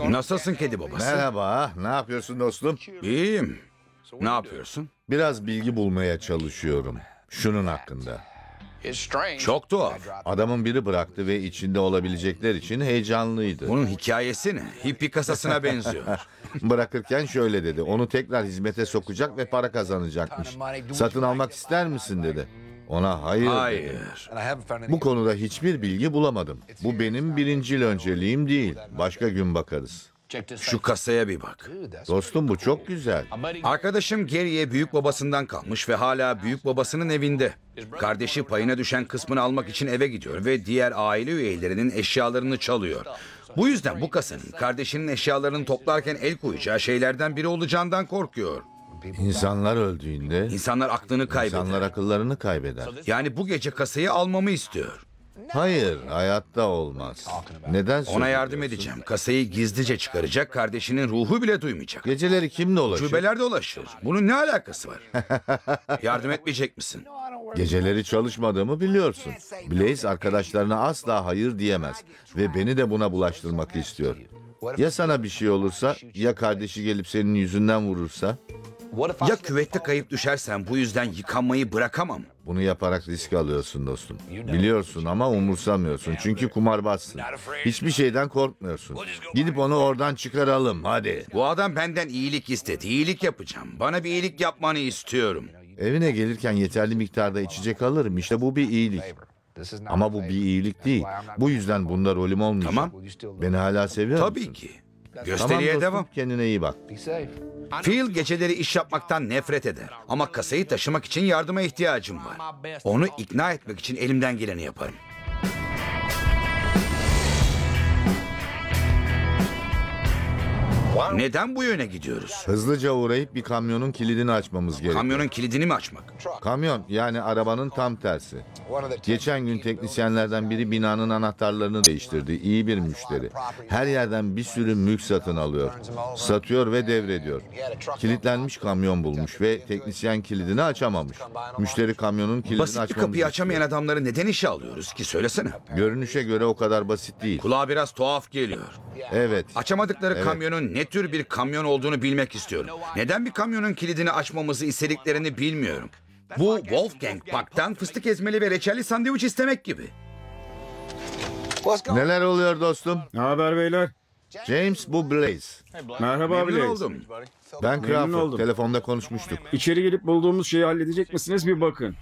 Nasılsın kedi babası? Merhaba, ne yapıyorsun dostum? İyiyim. Ne yapıyorsun? Biraz bilgi bulmaya çalışıyorum. Şunun hakkında. Çok tuhaf. Adamın biri bıraktı ve içinde olabilecekler için heyecanlıydı. Bunun hikayesi ne? Hippi kasasına benziyor. Bırakırken şöyle dedi. Onu tekrar hizmete sokacak ve para kazanacakmış. Satın almak ister misin dedi. Ona hayır dedi. Hayır. Bu konuda hiçbir bilgi bulamadım. Bu benim birincil önceliğim değil. Başka gün bakarız. Şu kasaya bir bak. Dostum bu çok güzel. Arkadaşım geriye büyük babasından kalmış ve hala büyük babasının evinde. Kardeşi payına düşen kısmını almak için eve gidiyor ve diğer aile üyelerinin eşyalarını çalıyor. Bu yüzden bu kasanın kardeşinin eşyalarını toplarken el koyacağı şeylerden biri olacağından korkuyor. İnsanlar öldüğünde İnsanlar aklını kaybeder. insanlar akıllarını kaybeder. Yani bu gece kasayı almamı istiyor. Hayır, hayatta olmaz. Neden söz Ona yardım ediyorsun? edeceğim. Kasayı gizlice çıkaracak, kardeşinin ruhu bile duymayacak. Geceleri kim dolaşır? Şubeler dolaşır. Bunun ne alakası var? Yardım etmeyecek misin? Geceleri çalışmadığımı biliyorsun. Blaze arkadaşlarına asla hayır diyemez. Ve beni de buna bulaştırmak istiyor. Ya sana bir şey olursa, ya kardeşi gelip senin yüzünden vurursa? Ya küvette kayıp düşersen bu yüzden yıkanmayı bırakamam. Bunu yaparak risk alıyorsun dostum. Biliyorsun ama umursamıyorsun. Çünkü kumarbazsın. Hiçbir şeyden korkmuyorsun. Gidip onu oradan çıkaralım hadi. Bu adam benden iyilik istedi. İyilik yapacağım. Bana bir iyilik yapmanı istiyorum. Evine gelirken yeterli miktarda içecek alırım. İşte bu bir iyilik. Ama bu bir iyilik değil. Bu yüzden bunda rolüm olmayacak. Tamam. Beni hala seviyor musun? Tabii ki. Tamam Gösteriye dostum, devam. kendine iyi bak. Phil geceleri iş yapmaktan nefret eder. Ama kasayı taşımak için yardıma ihtiyacım var. Onu ikna etmek için elimden geleni yaparım. Neden bu yöne gidiyoruz? Hızlıca uğrayıp bir kamyonun kilidini açmamız gerekiyor. Kamyonun kilidini mi açmak? Kamyon yani arabanın tam tersi. Geçen gün teknisyenlerden biri binanın anahtarlarını değiştirdi. İyi bir müşteri. Her yerden bir sürü mülk satın alıyor. Satıyor ve devrediyor. Kilitlenmiş kamyon bulmuş ve teknisyen kilidini açamamış. Müşteri kamyonun kilidini Basit bir açmamızı kapıyı açamayan istiyor. adamları neden işe alıyoruz ki? Söylesene. Görünüşe göre o kadar basit değil. Kulağa biraz tuhaf geliyor. Evet. Açamadıkları kamyonun ne tür bir kamyon olduğunu bilmek istiyorum. Neden bir kamyonun kilidini açmamızı istediklerini bilmiyorum. Bu Wolfgang Puck'tan fıstık ezmeli ve reçelli sandviç istemek gibi. Neler oluyor dostum? Ne haber beyler? James bu Blaze. Merhaba Memnun Blaze. oldum. Ben Crawford. oldum. Telefonda konuşmuştuk. İçeri gelip bulduğumuz şeyi halledecek misiniz bir bakın.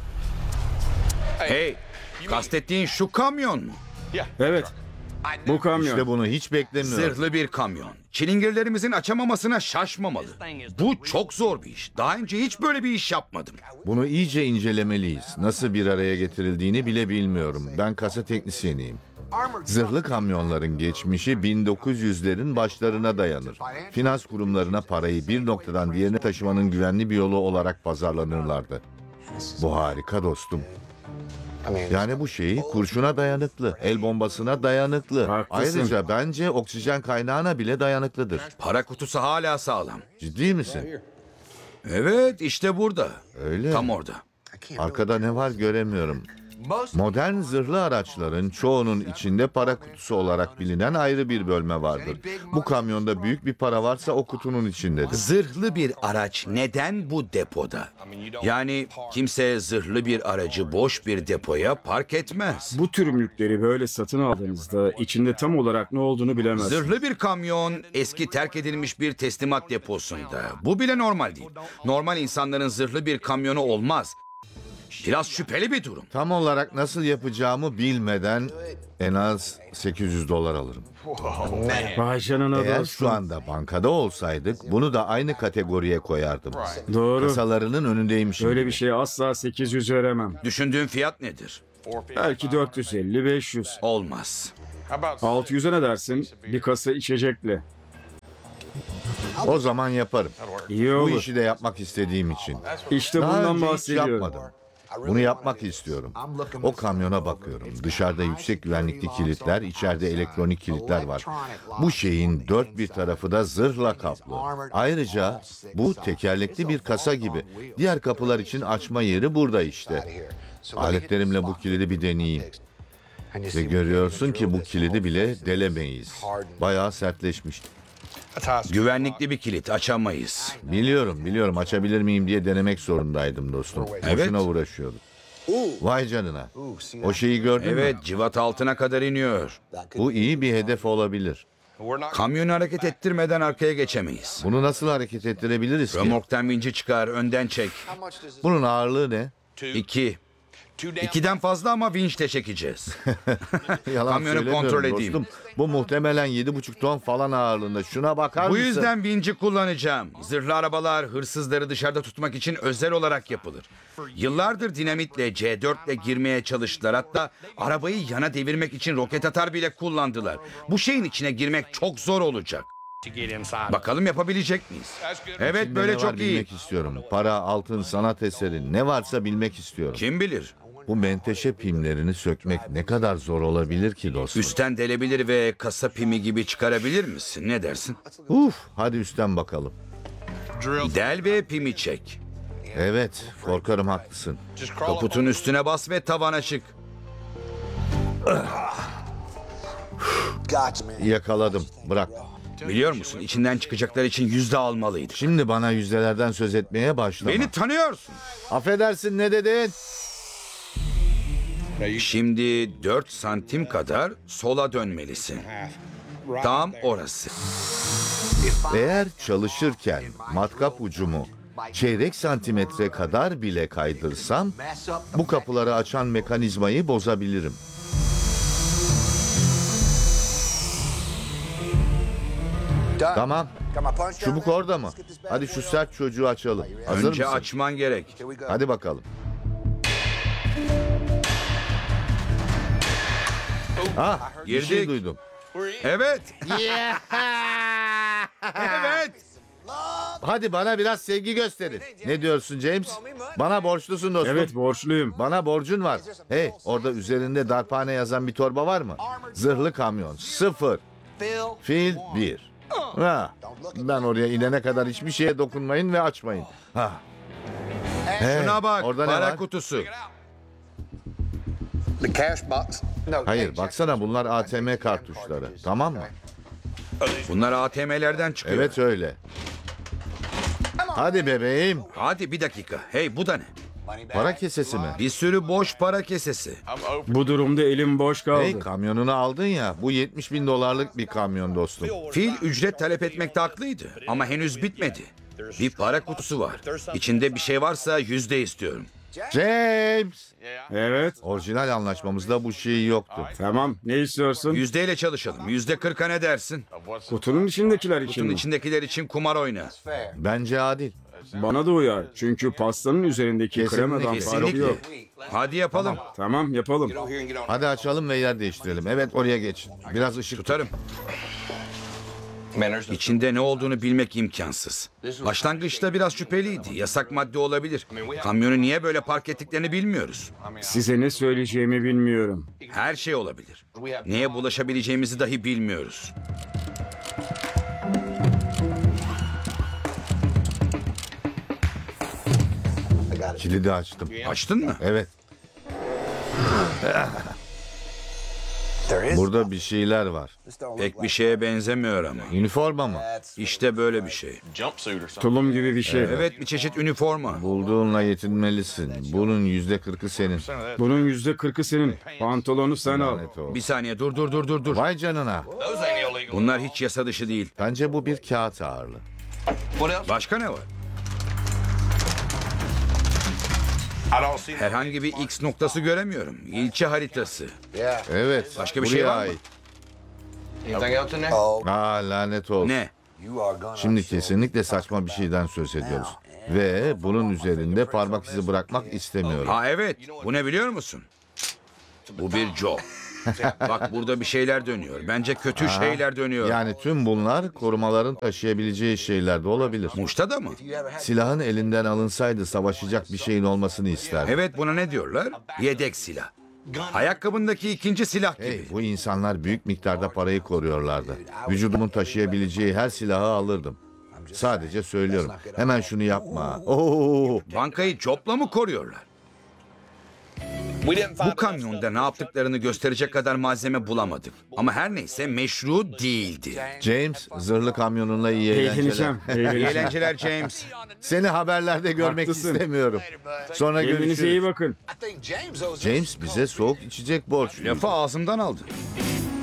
Hey, kastettiğin şu kamyon mu? Evet. Bu kamyon. İşte bunu hiç beklemiyorum. Zırhlı bir kamyon. Çilingirlerimizin açamamasına şaşmamalı. Bu çok zor bir iş. Daha önce hiç böyle bir iş yapmadım. Bunu iyice incelemeliyiz. Nasıl bir araya getirildiğini bile bilmiyorum. Ben kasa teknisyeniyim. Zırhlı kamyonların geçmişi 1900'lerin başlarına dayanır. Finans kurumlarına parayı bir noktadan diğerine taşımanın güvenli bir yolu olarak pazarlanırlardı. Bu harika dostum. Yani bu şeyi kurşuna dayanıklı, el bombasına dayanıklı. Haklısın. Ayrıca bence oksijen kaynağına bile dayanıklıdır. Para kutusu hala sağlam. Ciddi misin? Evet, işte burada. Öyle. Tam orada. Arkada ne var göremiyorum. Modern zırhlı araçların çoğunun içinde para kutusu olarak bilinen ayrı bir bölme vardır. Bu kamyonda büyük bir para varsa o kutunun içindedir. Zırhlı bir araç neden bu depoda? Yani kimse zırhlı bir aracı boş bir depoya park etmez. Bu tür mülkleri böyle satın aldığınızda içinde tam olarak ne olduğunu bilemezsiniz. Zırhlı bir kamyon eski terk edilmiş bir teslimat deposunda. Bu bile normal değil. Normal insanların zırhlı bir kamyonu olmaz. Biraz şüpheli bir durum. Tam olarak nasıl yapacağımı bilmeden en az $800 alırım. Vay canına Eğer dostum. şu anda bankada olsaydık bunu da aynı kategoriye koyardım. Doğru. Kasalarının önündeymişim. Böyle bir şeye asla 800 veremem. Düşündüğün fiyat nedir? Belki 450-500. Olmaz. 600'e ne dersin? Bir kasa içecekle. O zaman yaparım. İyi Bu olur. işi de yapmak istediğim için. İşte Daha bundan önce hiç bahsediyorum. yapmadım. Bunu yapmak istiyorum. O kamyona bakıyorum. Dışarıda yüksek güvenlikli kilitler, içeride elektronik kilitler var. Bu şeyin dört bir tarafı da zırhla kaplı. Ayrıca bu tekerlekli bir kasa gibi. Diğer kapılar için açma yeri burada işte. Aletlerimle bu kilidi bir deneyeyim. Ve görüyorsun ki bu kilidi bile delemeyiz. Bayağı sertleşmiş. Güvenlikli bir kilit, açamayız. Biliyorum açabilir miyim diye denemek zorundaydım dostum. Evet. Boşuna uğraşıyordum. Vay canına. O şeyi gördün mü? Evet, civat altına kadar iniyor. Bu iyi bir hedef olabilir. Kamyonu hareket ettirmeden arkaya geçemeyiz. Bunu nasıl hareket ettirebiliriz ki? Römorktan vinci çıkar, önden çek. Bunun ağırlığı ne? 2. 2'den fazla ama vinçle çekeceğiz. Yalan Kamyonu söylemiyorum kontrol edeyim. dostum. Bu muhtemelen 7,5 ton falan ağırlığında. Şuna bakar Bu mısın? yüzden vinci kullanacağım. Zırhlı arabalar hırsızları dışarıda tutmak için özel olarak yapılır. Yıllardır dinamitle C4'le girmeye çalıştılar. Hatta arabayı yana devirmek için roket atar bile kullandılar. Bu şeyin içine girmek çok zor olacak. Bakalım yapabilecek miyiz? Evet, İçinde böyle ne var çok iyi. bilmek istiyorum. Para, altın, sanat eseri ne varsa bilmek istiyorum. Kim bilir? Bu menteşe pimlerini sökmek ne kadar zor olabilir ki dostum? Üstten delebilir ve kasa pimi gibi çıkarabilir misin? Ne dersin? Hadi üstten bakalım. Del ve pimi çek. Evet, korkarım haklısın. Kaputun üstüne bas ve tavana çık. Yakaladım, bırak. Biliyor musun, içinden çıkacaklar için yüzde almalıydık. Şimdi bana yüzdelerden söz etmeye başlama. Beni tanıyorsun. Affedersin, ne dedin? Şimdi 4 santim kadar sola dönmelisin. Tam orası. Eğer çalışırken matkap ucumu çeyrek santimetre kadar bile kaydırsam bu kapıları açan mekanizmayı bozabilirim. Tamam. Çubuk orada mı? Hadi şu sert çocuğu açalım. Hazır Önce mısın? açman gerek. Hadi bakalım. Bir şey Girdik. duydum. Evet. Evet. Hadi bana biraz sevgi gösterin. Ne diyorsun James? Bana borçlusun dostum. Evet, borçluyum. Bana borcun var. Hey, orada üzerinde darphane yazan bir torba var mı? Zırhlı kamyon 0. Fil 1. Ben oraya inene kadar hiçbir şeye dokunmayın ve açmayın. Hey, Şuna bak. Orada ne Para var? kutusu. Hayır, baksana bunlar ATM kartuşları. Tamam mı? Bunlar ATM'lerden çıkıyor. Evet öyle. Hadi bebeğim. Hadi bir dakika. Hey, bu da ne? Para kesesi mi? Bir sürü boş para kesesi. Bu durumda elim boş kaldı. Hey, kamyonunu aldın ya. Bu 70 bin dolarlık bir kamyon dostum. Fil ücret talep etmekte haklıydı. Ama henüz bitmedi. Bir para kutusu var. İçinde bir şey varsa yüzde istiyorum. James. Evet, Orijinal anlaşmamızda bu şey yoktu. tamam. Ne istiyorsun? Yüzdeyle çalışalım. %40'a ne dersin? Kutunun içindekiler için Kutunun mi? içindekiler için kumar oyna. Bence adil. Bana da uyar. Çünkü pastanın üzerindeki Kesinlikle, kremadan farkı Kesinlikle. yok. Hadi yapalım. Tamam, yapalım. Hadi açalım ve yer değiştirelim. Evet, oraya geç. Biraz ışık tut. Tutarım. İçinde ne olduğunu bilmek imkansız. Başlangıçta biraz şüpheliydi. Yasak madde olabilir. Kamyonu niye böyle park ettiklerini bilmiyoruz. Size ne söyleyeceğimi bilmiyorum. Her şey olabilir. Neye bulaşabileceğimizi dahi bilmiyoruz. Kilidi açtım. Açtın mı? Evet. Burada bir şeyler var. Pek bir şeye benzemiyor ama. Üniforma mı? İşte böyle bir şey. Tulum gibi bir şey. Evet, bir çeşit üniforma. Bulduğunla yetinmelisin. Bunun %40'ı senin. Bunun %40'ı senin. Pantolonu sen al. Lanet olsun. Bir saniye, dur. Vay canına. Bunlar hiç yasa dışı değil. Bence bu bir kağıt ağırlığı. Başka ne var? Herhangi bir X noktası göremiyorum. İlçe haritası. Evet. Başka bir buraya şey var mı? ait. Lanet olsun. Ne? Şimdi kesinlikle saçma bir şeyden söz ediyoruz. Ve bunun üzerinde parmak izi bırakmak istemiyorum. Ha evet. Bu ne biliyor musun? Bu bir job. Bak burada bir şeyler dönüyor. Bence kötü şeyler dönüyor. Yani tüm bunlar korumaların taşıyabileceği şeyler de olabilir. Muş'ta da mı? Silahın elinden alınsaydı savaşacak bir şeyin olmasını isterdim. Evet, buna ne diyorlar? Yedek silah. Ayakkabındaki ikinci silah gibi. Hey, bu insanlar büyük miktarda parayı koruyorlardı. Vücudumun taşıyabileceği her silahı alırdım. Sadece söylüyorum. Hemen şunu yapma. Oo, Bankayı copla mı koruyorlar? Bu kamyonda ne yaptıklarını gösterecek kadar malzeme bulamadık. Ama her neyse meşru değildi. James, zırhlı kamyonunla iyi eğlenceler. Eğleneceğim. İyi Eğleneceğim. eğlenceler James. Seni haberlerde görmek Haklısın. istemiyorum. Sonra Kendinize iyi görüşürüz. bakın. James bize soğuk içecek borçlu. Lafı ağzımdan aldı.